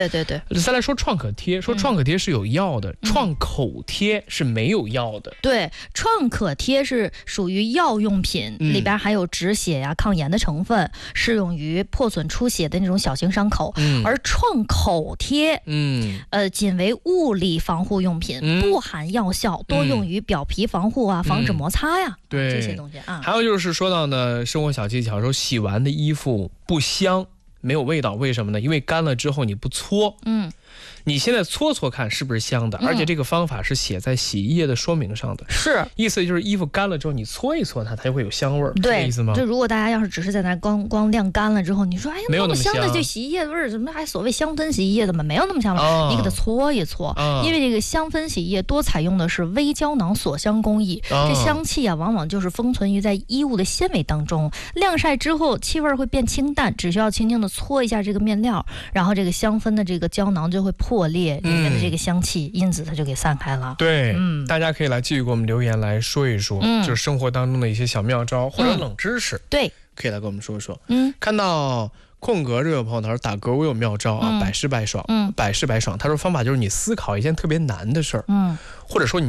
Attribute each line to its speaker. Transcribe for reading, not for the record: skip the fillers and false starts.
Speaker 1: 对对对。
Speaker 2: 再来说创可贴，说创可贴是有药的，创口贴是没有药的。
Speaker 1: 对，创可贴是属于药用品，里边含有止血呀、抗炎的成分，适用于破损出血的那种小型伤口。而创口贴，仅为物理防护用品，不含药效，多用于表皮防护啊，防止摩擦呀，
Speaker 2: 对
Speaker 1: 这些东西啊。
Speaker 2: 还有就是说到呢，生活小技巧，说洗完的衣服不香。没有味道，为什么呢？因为干了之后你不搓，你现在搓搓看是不是香的？而且这个方法是写在洗衣液的说明上的，
Speaker 1: 是
Speaker 2: 意思就是衣服干了之后你搓一搓它，它就会有香味儿，
Speaker 1: 对，
Speaker 2: 是这意思吗？
Speaker 1: 就如果大家要是只是在那光晾干了之后，你说哎呀，
Speaker 2: 没有
Speaker 1: 那么香的
Speaker 2: 香
Speaker 1: 这洗衣液味儿，怎么还所谓香氛洗衣液，怎么没有那么香了？你给它搓一搓，因为这个香氛洗衣液多采用的是微胶囊锁香工艺，这香气啊往往就是封存于在衣物的纤维当中，晾晒之后气味会变清淡，只需要轻轻的搓一下这个面料，然后这个香氛的这个胶囊就会破裂，里面的这个香气因此它就给散开了。
Speaker 2: 对，大家可以来继续给我们留言来说一说，就是生活当中的一些小妙招或者冷知识，
Speaker 1: 对，
Speaker 2: 可以来跟我们说说。看到空格这位朋友他说打嗝我有妙招啊，百试百爽，百试百爽。他说方法就是你思考一件特别难的事儿，或者说你